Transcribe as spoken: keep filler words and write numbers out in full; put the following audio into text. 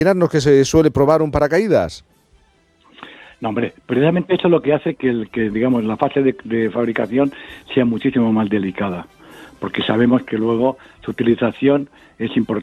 imaginarnos que se suele probar un paracaídas? No, hombre, precisamente eso es lo que hace que, el, que digamos, la fase de, de fabricación sea muchísimo más delicada, porque sabemos que luego su utilización es importante.